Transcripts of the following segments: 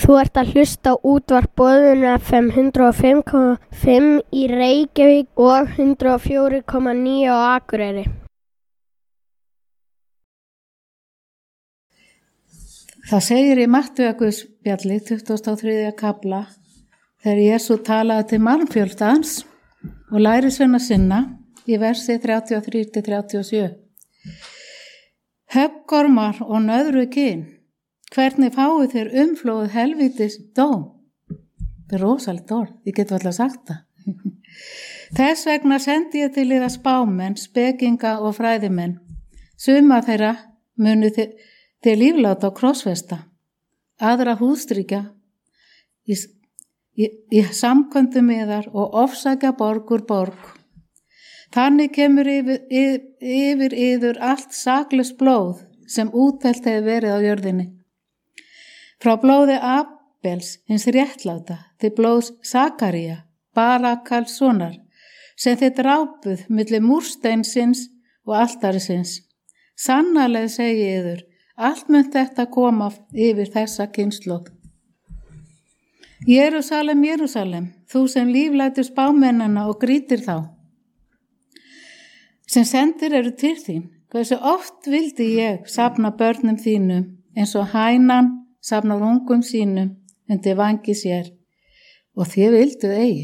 Þú ert að hlusta á útvarp Boðun FM 105,5 í Reykjavík og 104,9 á Akureyri. Það segir í Mattheusarguðspjalli 23. kafla þegar Jesú talaði til mannfjöldans og lærisveina sinna í versi 33-37. Höggormar og nöðru kyn, hvernig fáið þér umflóðið helvítis dóm? Það er rosalegt orð, ég get alltaf sagt það. Þess vegna sendi ég til yðar spámenn, spekinga og fræðimenn. Suma þeirra munu til lífláta og krossfesta, aðra húðstrykja í samkvæmdum yðar og ofsækja borg úr borg. Þannig kemur yfir yður allt saklaust blóð sem útelt hefur verið á jörðinni. Frá blóði Abels hins réttláta til blóðs Sakaría, Barakalssonar, sem þið drápuð milli múrsteinsins og altarisins. Sannarlega segi yður, allt mun þetta koma yfir þessa kynslóð. Jerúsalem, Jerúsalem, þú sem líflætur spámennana og grýtir þá, sem sendir eru til þín, hversu oft vildi ég safna börnum þínum eins og hænan safnar ungum sínum undir vangi sér og þið vilduð eigi.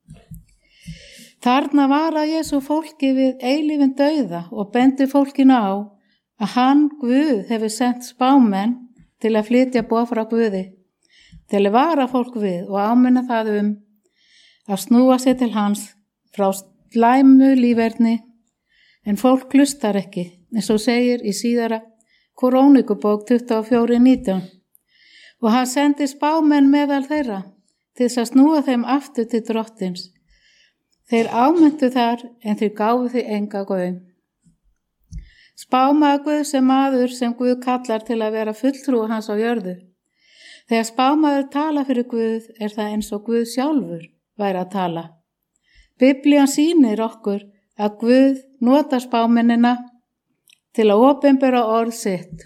Þarna vara Jesú fólki við eilífinn dauða og bendi fólkinu á að hann, Guð, hefur sendt spámenn til að flytja boð frá Guði, til að vara fólk við og áminna það að snúa sér til hans frá slæmu líferni, en fólk hlustar ekki, eins og segir í síðara Krónikubók 24:19. Og hann sendi spámenn meðal þeirra til þess að snúa þeim aftur til drottins. Þeir ámyndu þar en þeir gáfu því enga gaum. Spámaður Guð sem maður sem Guð kallar til að vera fulltrúi hans á jörðu. Þegar spámaður tala fyrir Guð er það eins og Guð sjálfur væri að tala. Biblían sýnir okkur að Guð notar spámennina til að opinbera orð sitt.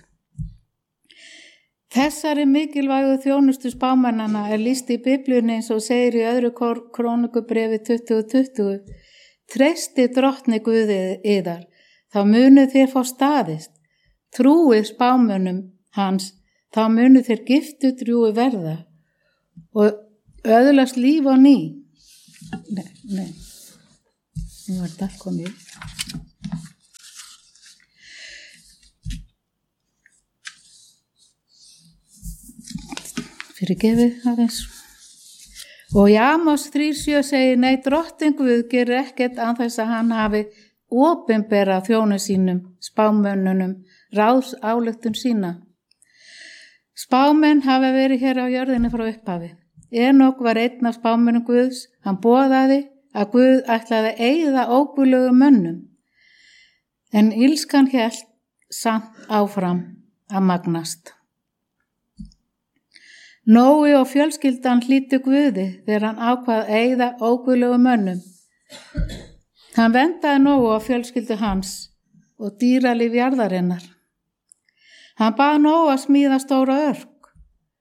Þessari mikilvægu þjónustu spámennana er lýst í Biblíunni eins og segir í öðru Krónikubrefi 20:20. Treysti drottni Guði yðar, þá munu þér fá staðist. Trúið spámönnum hans, þá munu þér giftu drjúi verða og öðlast líf á ný. Nei, nú var þetta komið. Fyrir gefið aðeins. Og í Amos 3:7 segir, nei, drottin Guð gerir ekkert án þess að hann hafi opinbera þjónum sínum, spámönnunum, ráðs ályktun sína. Spámenn hafa verið hér á jörðinni frá upphafi. Enok var einn af spámönnum Guðs, hann boðaði að Guð ætlaði að eyða óguðlegum mönnum, en illskan hélt samt áfram að magnast. Nói og fjölskyldan hlýddu Guði þegar hann ákvað að eyða óguðlegum mönnum. Hann verndaði Nói og fjölskyldu hans og dýralíf jarðarinnar. Hann bað Nói að smíða stóra örk.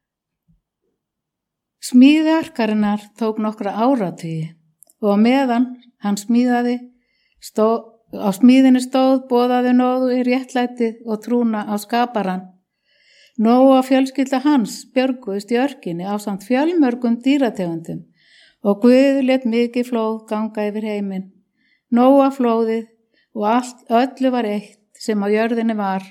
Smíði örkarinnar tók nokkra áratugi og meðan hann smíðaði á smíðinni stóð boðaði Nói réttlætið og trúna á skaparann. Nói og fjölskylda hans björguðust í örkinni ásamt fjölmörgum dýrategundum og Guð lét mikið flóð ganga yfir heiminn. Nói flóðið og öllu var eitt sem á jörðinni var.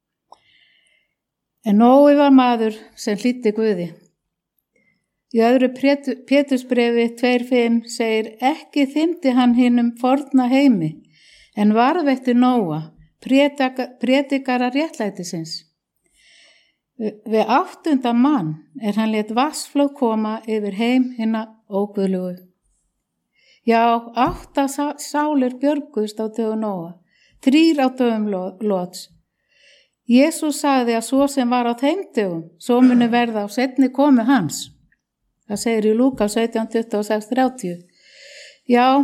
En Nói var maður sem hlýddi Guði. Í öðru Pétursbrefi 2:5 segir, ekki þymdi hann hinum forna heimi, en varðveitti Nóa, prédikara réttlætisins. Við 8. mann hann lét vatnsflóð koma yfir heim hinna óguðlugu. Já, 8 sálir björguðust á dögum Nóa, 3 á dögum Lóts. Jesús sagði að svo sem var á þeim dögum, svo muni verða á seinni komu hans. Það segir í Lúkas 17:26-30. Já,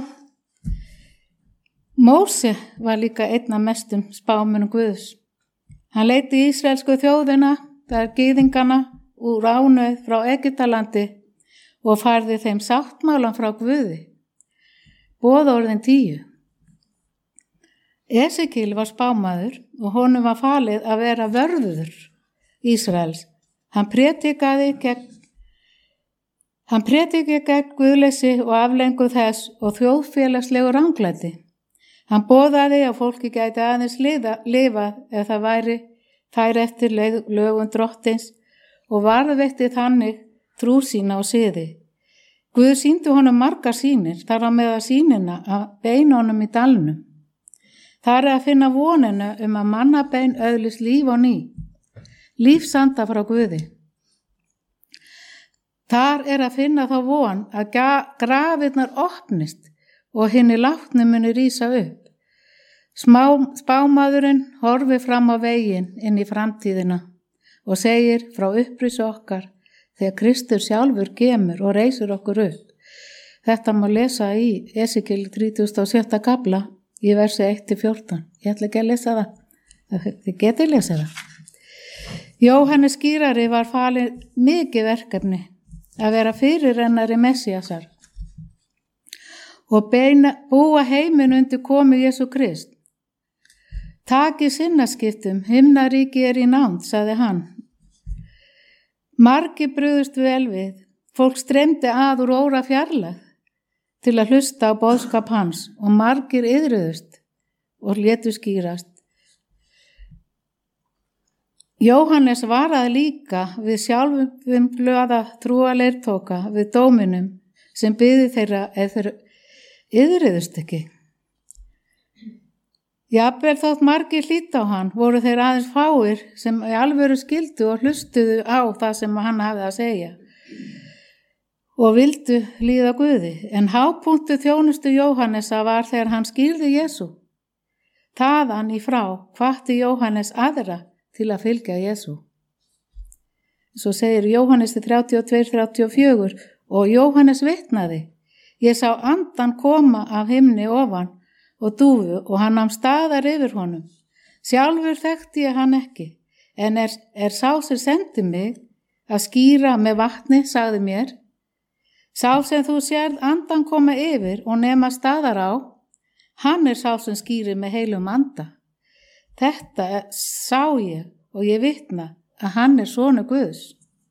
Móse var líka einn af mestum spámönnum Guðs. Hann leiddi ísraelsku þjóðina, það gyðingana, úr ánauð frá Egyptalandi og færði þeim sáttmálan frá Guði. Boðorðin 10. Esekíel var spámaður og honum var falið að vera vörður Ísraels. Hann prétikaði gegn guðleysi og aflengu þess og þjóðfélagslegu ranglæti. Hann boðaði að fólki gæti aðeins lifað ef það færi eftir lögum drottins og varðveitti þannig trú sína og siði. Guð sýndi honum margar sýnir, þar á meðal sýnina að beinunum í dalnum. Þar að finna vonina að mannabein öðlist líf og ný, lífsanda frá Guði. Þar að finna þá von að grafirnar opnist og hinni látnu muni rísa upp. Spámaðurinn horfir fram á veginn inn í framtíðina og segir frá upprisi okkar þegar Kristur sjálfur kemur og reisur okkur upp. Þetta má lesa í Esekíel 37. kafla í versi 1-14. Ég ætla ekki að lesa það. Þið getið lesa það. Jóhannes skýrari var falið mikið verkefni að vera fyrirrennari Messíasar og búa heiminn undir komu Jesú Krist. Taki sinnaskiptum, himnaríki í nánd, sagði hann. Margir brugðust vel við, fólk streymdi að úr óra fjarlægð til að hlusta á boðskap hans og margir iðruðust og létu skýrast. Jóhannes varaði líka við sjálfum blöða trúaleirtóka við dóminum sem biði þeirra ef þeir iðruðust ekki. Jafnvel þótt margir hlýta á hann voru þeir aðeins fáir sem í alvöru skildu og hlustuðu á það sem hann hafði að segja og vildu líða Guði. En hápunktu þjónustu Jóhannesa var þegar hann skýrði Jesú. Þaðan í frá hvatti Jóhannes aðra til að fylgja Jesú. Svo segir Jóhannes 32-34 og Jóhannes vitnaði. Ég sá andan koma af himni ofan og dúfu og hann nam staðar yfir honum. Sjálfur þekkti ég hann ekki, en sá sem sendi mig að skýra með vatni, sagði mér. Sá sem þú sérð andan koma yfir og nema staðar á, hann sá sem skýrir með heilum anda. Þetta sá ég og ég vitna að hann sonur Guðs.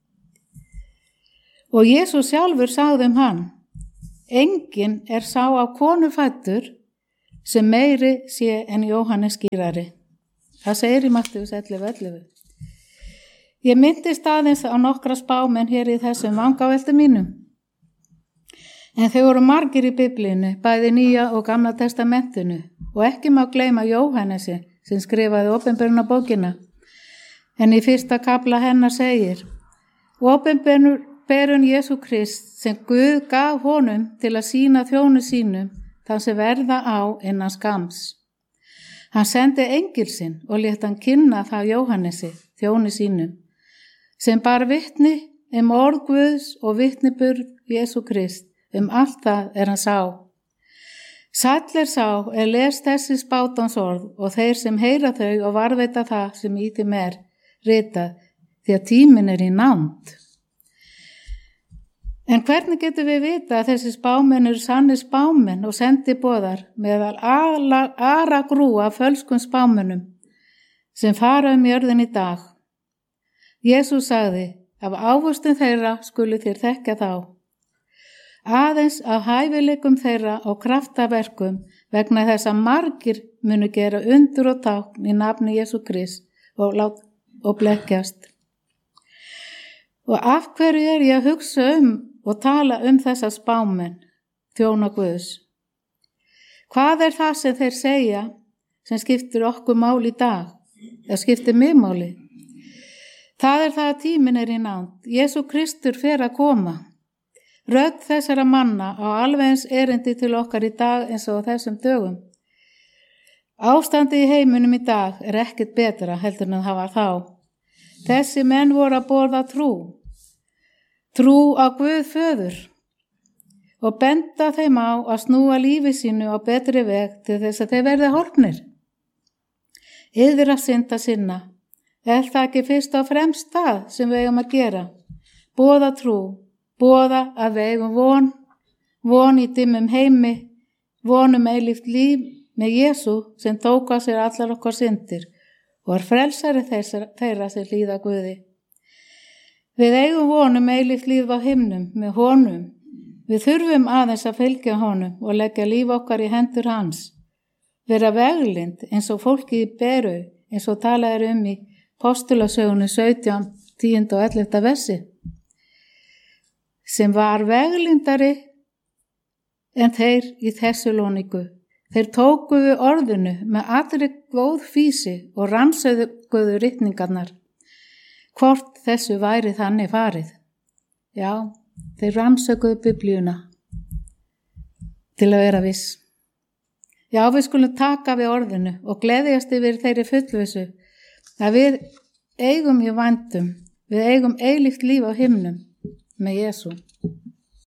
Og Jesús sjálfur sagði hann, enginn sá af konu fæddur sem meiri sé en Jóhannes skýrari. Það segir í Mattheus 11:11. Ég myndist aðeins á nokkra spámenn hér í þessum vangaveltum mínum. En þau voru margir í Biblíunni, bæði Nýja og Gamla testamentinu og ekki má gleyma Jóhannesi sem skrifaði opinberunarbókina. En í 1. kafla hennar segir, opinberun Jesú Krist sem Guð gaf honum til að sýna þjónu sínum þann sem verða á innan skams. Hann sendi engil sinn og lét hann kynna það Jóhannesi, þjóni sínum, sem bar vitni orð Guðs og vitniburð Jesú Krist, allt það hann sá. Sæll sá les þessi spátans orð og þeir sem heyra þau og varðveita það sem í þeim ritað, því að tíminn í nánd. En hvernig getum við vita að þessi spámenn sannir spámenn og sendiboðar meðal aragrúa fölskum spámennum sem fara jörðin í dag? Jesús sagði, af ávöxtum þeirra skulu þér þekkja þá. Aðeins af hæfileikum þeirra og kraftaverkum vegna þess að margir munu gera undur og tákn í nafni Jesú Krist og blekkjast. Og af hverju ég að hugsa og tala þessa spámenn, þjóna Guðs? Hvað það sem þeir segja sem skiptir okkur máli í dag? Það skiptir mig máli. Það það að tíminn í nánd. Jesú Kristur fer að koma. Rödd þessara manna á alveg eins erindi til okkar í dag eins og þessum dögum. Ástandi í heiminum í dag ekkert betra heldur en það var þá. Þessi menn voru að borða trú á Guð föður og benda þeim á að snúa lífi sínu á betri veg til þess að þeir verði horfnir. Yðra synda sinna, það ekki fyrst og fremst það sem við eigum að gera? boða trú, boða að við eigum von í dimmum heimi, von eilíft líf með Jesú sem tók á sér allar okkar syndir og frelsari þeirra sem hlýða Guði. Við eigum von eilíft líf á himnum með honum. Við þurfum aðeins að fylgja honum og leggja líf okkar í hendur hans. Vera veglind eins og fólkið í Beru, eins og talað í Postulasögunni 17, 10 og 11 versi, sem var veglindari en þeir í Þessalóníku. Þeir tóku við orðinu með allri góð fýsi og rannsökuðu ritningarnar, hvort þessu væri þannig farið. Já, þeir rannsökuðu Biblíuna til að vera viss. Já, við skulum taka við orðinu og gleðjast yfir þeirri fullvissu að við eigum í vændum, við eigum eilíft líf á himnum með Jesú.